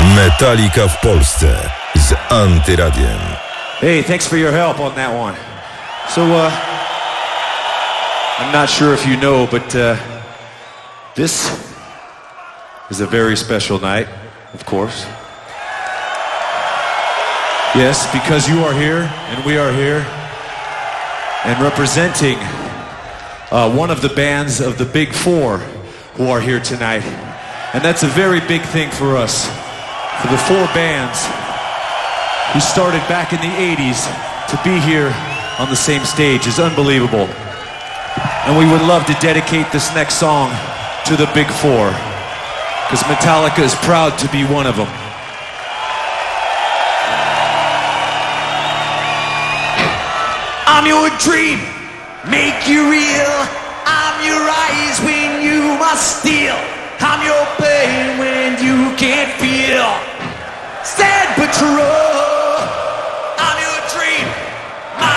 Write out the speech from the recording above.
Metallica w Polsce z Antyradiem. Hey, thanks for your help on that one. So, I'm not sure if you know, but this is a very special night, of course. Yes, because you are here, and we are here, and representing one of the bands of the Big Four who are here tonight. And that's a very big thing for us. For the four bands who started back in the 80s to be here on the same stage is unbelievable. And we would love to dedicate this next song to the Big Four, because Metallica is proud to be one of them. I'm your dream, make you real. I'm your eyes when you must steal. I'm your pain when you can't feel. Stand patrol.